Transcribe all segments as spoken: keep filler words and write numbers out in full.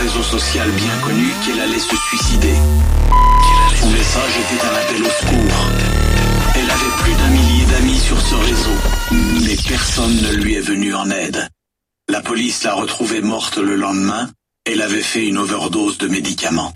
réseau social bien connu qu'elle allait se suicider. Son message était un appel au secours. Elle avait plus d'un millier d'amis sur ce réseau, mais personne ne lui est venu en aide. La police l'a retrouvée morte le lendemain. Elle avait fait une overdose de médicaments.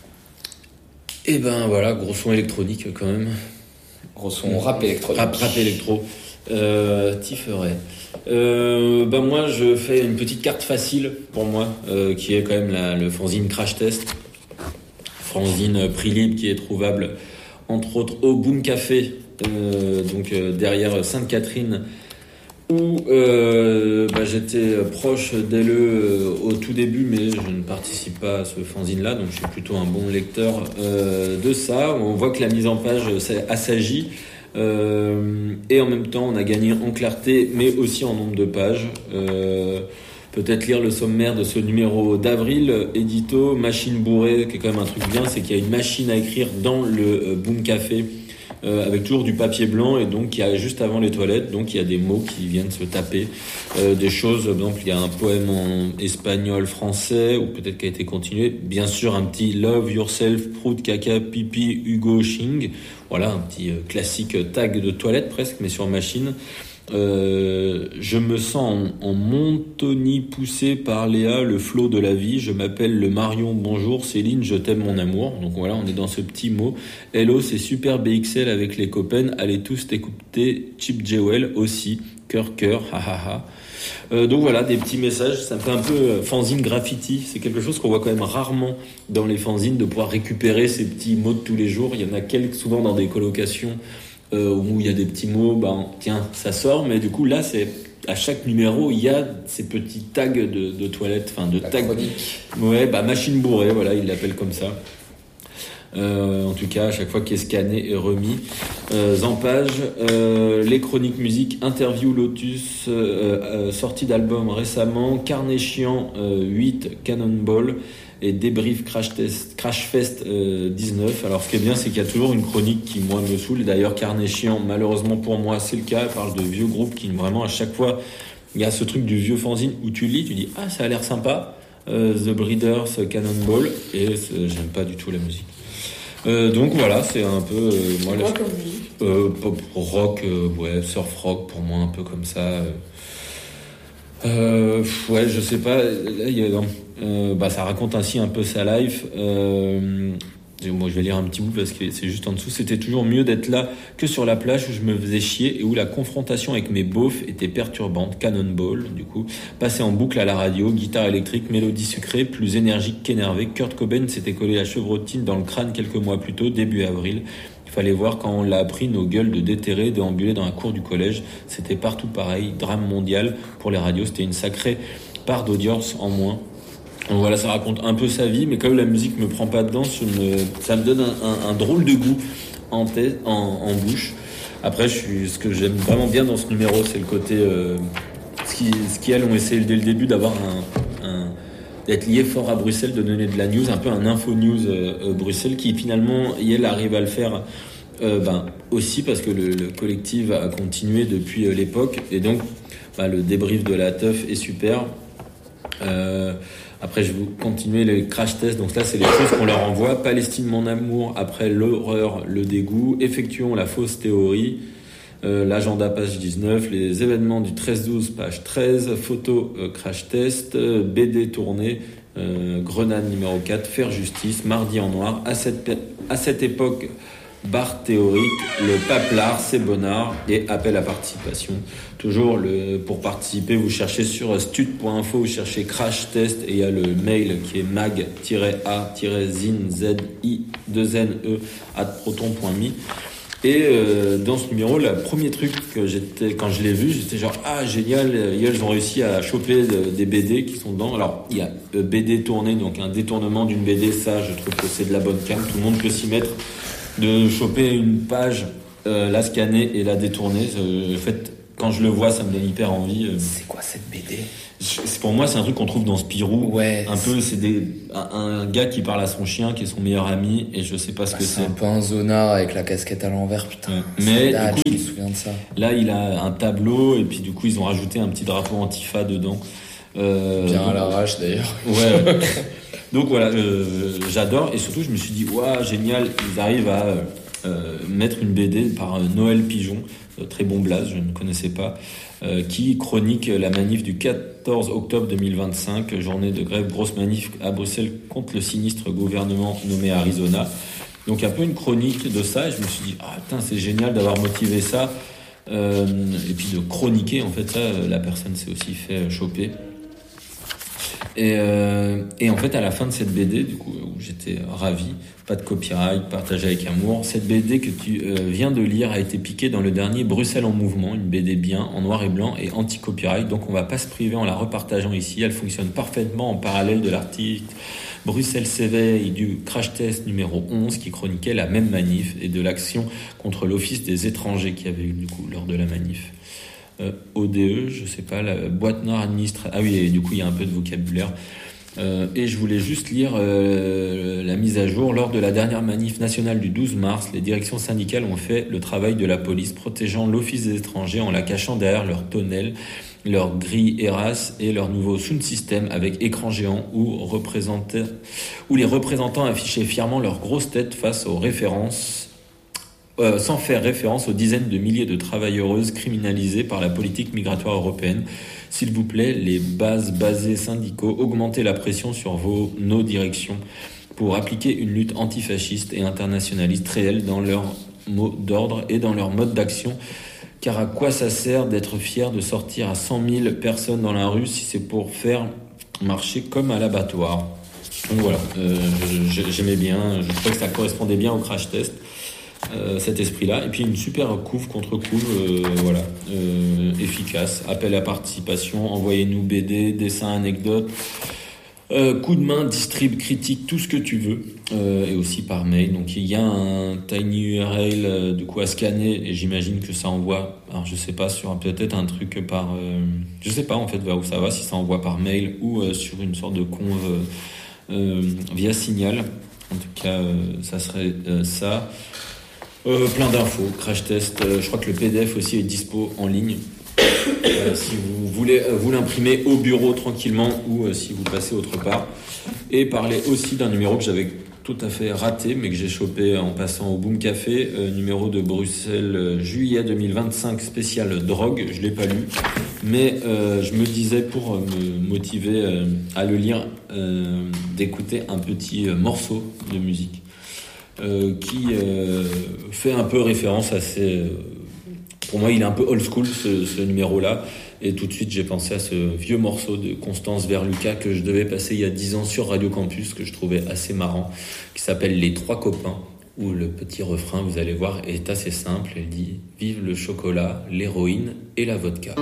Et ben voilà, gros son électronique quand même. Gros son rap électronique. Rap, rap électro. Euh, Tiferet. Euh, ben moi, je fais une petite carte facile pour moi, euh, qui est quand même la, le fanzine Crash Test. Fanzine prix libre qui est trouvable entre autres au Boom Café, euh, donc euh, derrière Sainte-Catherine, où euh, bah, j'étais proche d'L E euh, au tout début, mais je ne participe pas à ce fanzine-là, donc je suis plutôt un bon lecteur euh, de ça. On voit que la mise en page assagit, euh, et en même temps on a gagné en clarté, mais aussi en nombre de pages. Euh, peut-être lire le sommaire de ce numéro d'avril, édito, machine bourrée, qui est quand même un truc bien, c'est qu'il y a une machine à écrire dans le euh, Boom Café, Euh, avec toujours du papier blanc, et donc il y a juste avant les toilettes, donc il y a des mots qui viennent se taper, euh, des choses, par exemple il y a un poème en espagnol, français, ou peut-être qui a été continué, bien sûr un petit Love Yourself, Prout, Caca, Pipi, Hugo, Ching, voilà un petit euh, classique tag de toilette presque, mais sur machine. Euh, je me sens en, en Montonie poussé par Léa, le flot de la vie. Je m'appelle le Marion, bonjour Céline, je t'aime mon amour. Donc voilà, on est dans ce petit mot. Hello, c'est super B X L avec les copains. Allez tous t'écouter. Chip Jewel aussi. Cœur, cœur, ha ha ha. Euh, donc voilà, des petits messages. Ça me fait un peu euh, fanzine graffiti. C'est quelque chose qu'on voit quand même rarement dans les fanzines, de pouvoir récupérer ces petits mots de tous les jours. Il y en a quelques, souvent dans des colocations, Euh, où il y a des petits mots, ben tiens, ça sort, mais du coup là c'est à chaque numéro il y a ces petits tags de, de toilettes, enfin de La tags. chronique. Ouais, bah machine bourrée, voilà, il l'appelle comme ça. Euh, en tout cas, à chaque fois qu'il est scanné et remis. Euh, Zampage, euh, les chroniques musique, interview Lotus, euh, euh, sortie d'album récemment, Carnet Chiant euh, huit, Cannonball, et débrief Crash Test, Crash Fest euh, dix-neuf. Alors ce qui est bien, c'est qu'il y a toujours une chronique qui moi me saoule. D'ailleurs Carnet Chiant, malheureusement pour moi c'est le cas, elle parle de vieux groupes qui vraiment à chaque fois, il y a ce truc du vieux fanzine où tu lis, tu dis ah ça a l'air sympa, euh, The Breeders, Cannonball, et j'aime pas du tout la musique. Euh, donc voilà, c'est un peu euh, moi, Quoi la, comme musique euh, pop rock, euh, ouais, surf rock pour moi un peu comme ça. Euh, euh, ouais, je sais pas. Là, il y a, euh, bah, ça raconte ainsi un peu sa life. Euh, moi, je vais lire un petit bout parce que c'est juste en dessous. C'était toujours mieux d'être là que sur la plage où je me faisais chier et où la confrontation avec mes beaufs était perturbante. Cannonball, du coup, passé en boucle à la radio, guitare électrique, mélodie sucrée, plus énergique qu'énervé. Kurt Cobain s'était collé la chevrotine dans le crâne quelques mois plus tôt, début avril. Il fallait voir quand on l'a appris, nos gueules de déterrés déambulaient dans la cour du collège. C'était partout pareil, drame mondial. Pour les radios, c'était une sacrée part d'audience en moins. Donc voilà, ça raconte un peu sa vie, mais comme la musique me prend pas dedans, je me, ça me donne un, un, un drôle de goût en, tête, en, en bouche. Après, je suis, ce que j'aime vraiment bien dans ce numéro, c'est le côté... Euh, ce qui, ce qui, elles, ont essayé dès le début d'avoir un... un d'être lié fort à Bruxelles, de donner de la news, un peu un info news euh, euh, Bruxelles, qui finalement, elle arrive à le faire euh, ben, aussi parce que le, le collectif a continué depuis euh, l'époque, et donc ben, le débrief de la teuf est super. Euh, après, je vais vous continuer les crash tests. Donc là, c'est les choses qu'on leur envoie. Palestine, mon amour. Après l'horreur, le dégoût. Effectuons la fausse théorie. Euh, l'agenda, page dix-neuf. Les événements du treize douze, page treize. Photo, euh, crash test. Euh, B D tournée. Euh, Grenade numéro quatre. Faire justice. Mardi en noir. À cette, à cette époque, barre théorique. Le paplard, c'est bonnard. Et appel à participation. Toujours le, pour participer, vous cherchez sur stud point info, vous cherchez crash test, et il y a le mail qui est mag a zin z i deux n e at proton point m e. Et euh, dans ce numéro, le premier truc que j'étais, quand je l'ai vu, j'étais genre ah génial, ils ont réussi à choper des B D qui sont dedans. Alors il y a B D tourné, donc un détournement d'une B D, ça je trouve que c'est de la bonne cam, tout le monde peut s'y mettre, de choper une page, euh, la scanner et la détourner. En fait, quand je le vois, ça me donne hyper envie. C'est quoi cette B D ? C'est, pour moi, c'est un truc qu'on trouve dans Spirou. Ouais. Un peu, c'est des, un, un gars qui parle à son chien, qui est son meilleur ami, et je sais pas ce bah, que c'est. C'est un peu un zonard avec la casquette à l'envers, putain. Ouais. Mais là, du coup, je me souviens de ça. Là, il a un tableau, et puis du coup, ils ont rajouté un petit drapeau Antifa dedans. Euh, Bien à l'arrache, d'ailleurs. Ouais. Donc voilà, euh, j'adore. Et surtout, je me suis dit, waouh, génial, ils arrivent à euh, mettre une B D par Noël Pigeon, euh, très bon blaze, je ne connaissais pas, euh, qui chronique la manif du quatorze octobre deux mille vingt-cinq, journée de grève, grosse manif à Bruxelles contre le sinistre gouvernement nommé Arizona. Donc un peu une chronique de ça, et je me suis dit, ah putain, c'est génial d'avoir motivé ça, euh, et puis de chroniquer, en fait, ça, la personne s'est aussi fait choper. Et, euh, et en fait, à la fin de cette B D, du coup, où j'étais ravi, pas de copyright, partagé avec amour, cette B D que tu euh, viens de lire a été piquée dans le dernier Bruxelles en mouvement, une B D bien, en noir et blanc et anti-copyright, donc on va pas se priver en la repartageant ici, elle fonctionne parfaitement en parallèle de l'article Bruxelles s'éveille du crash test numéro onze qui chroniquait la même manif et de l'action contre l'Office des étrangers qui avait eu du coup lors de la manif. Euh, O D E, je sais pas, la boîte noire administrative. Ah oui, et du coup, il y a un peu de vocabulaire. Euh, et je voulais juste lire euh, la mise à jour. Lors de la dernière manif nationale du douze mars, les directions syndicales ont fait le travail de la police, protégeant l'Office des étrangers en la cachant derrière leur tonnelle, leur grille Eras et leur nouveau sound system avec écran géant où, où les représentants affichaient fièrement leurs grosses têtes face aux références. Euh, sans faire référence aux dizaines de milliers de travailleuses criminalisées par la politique migratoire européenne. S'il vous plaît, les bases basées syndicaux, augmentez la pression sur vos, nos directions pour appliquer une lutte antifasciste et internationaliste réelle dans leur mot d'ordre et dans leur mode d'action. Car à quoi ça sert d'être fier de sortir à cent mille personnes dans la rue si c'est pour faire marcher comme à l'abattoir. Donc voilà, euh, j'aimais bien, je trouvais que ça correspondait bien au crash test. Euh, cet esprit-là, et puis une super couve contre couve, euh, voilà, euh, efficace. Appel à participation, envoyez-nous B D, dessins, anecdotes, euh, coup de main, distrib, critique, tout ce que tu veux, euh, et aussi par mail. Donc il y a un tiny U R L euh, du coup à scanner, et j'imagine que ça envoie. Alors je sais pas, sur peut-être un truc par, euh, je sais pas en fait vers où ça va, si ça envoie par mail ou euh, sur une sorte de conve euh, euh, via Signal. En tout cas, euh, ça serait euh, ça. Euh, plein d'infos, crash test, euh, je crois que le P D F aussi est dispo en ligne. Euh, si vous voulez euh, vous l'imprimer au bureau tranquillement ou euh, si vous passez autre part. Et parler aussi d'un numéro que j'avais tout à fait raté, mais que j'ai chopé en passant au Boom Café, euh, numéro de Bruxelles, euh, juillet deux mille vingt-cinq, spécial drogue. Je l'ai pas lu, mais euh, je me disais pour me motiver euh, à le lire, euh, d'écouter un petit euh, morceau de musique. Euh, qui euh, fait un peu référence à ces... Euh, pour moi, il est un peu old school, ce, ce numéro-là. Et tout de suite, j'ai pensé à ce vieux morceau de Constance Verluca que je devais passer il y a dix ans sur Radio Campus, que je trouvais assez marrant, qui s'appelle Les Trois Copains, où le petit refrain, vous allez voir, est assez simple. Elle dit « Vive le chocolat, l'héroïne et la vodka ».